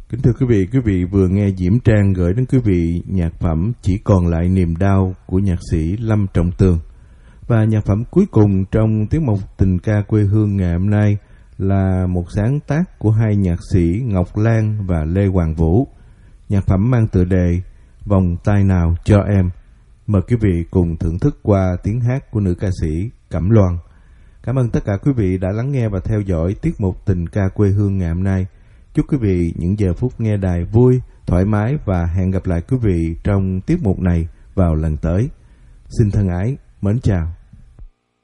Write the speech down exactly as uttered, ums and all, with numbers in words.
Kính thưa quý vị, quý vị vừa nghe Diễm Trang gửi đến quý vị nhạc phẩm Chỉ Còn Lại Niềm Đau của nhạc sĩ Lâm Trọng Tường. Và nhạc phẩm cuối cùng trong tiết mục Tình Ca Quê Hương ngày hôm nay là một sáng tác của hai nhạc sĩ Ngọc Lan và Lê Hoàng Vũ. Nhạc phẩm mang tựa đề Vòng Tay Nào Cho Em. Mời quý vị cùng thưởng thức qua tiếng hát của nữ ca sĩ Cẩm Loan. Cảm ơn tất cả quý vị đã lắng nghe và theo dõi tiết mục Tình Ca Quê Hương ngày hôm nay. Chúc quý vị những giờ phút nghe đài vui, thoải mái và hẹn gặp lại quý vị trong tiết mục này vào lần tới. Xin thân ái, mến chào.